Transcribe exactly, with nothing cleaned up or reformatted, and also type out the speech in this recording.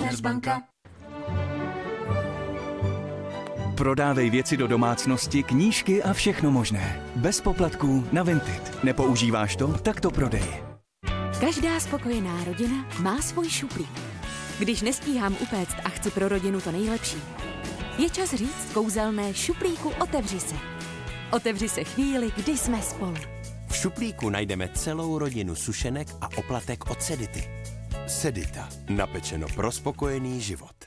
Komerční banka. Prodávej věci do domácnosti, knížky a všechno možné. Bez poplatků na Vinted. Nepoužíváš to? Tak to prodej. Každá spokojená rodina má svůj šuplík. Když nestíhám upéct a chci pro rodinu to nejlepší, je čas říct kouzelné šuplíku otevři se. Otevři se chvíli, kdy jsme spolu. V šuplíku najdeme celou rodinu sušenek a oplatek od Sedity. Sedita. Napečeno pro spokojený život.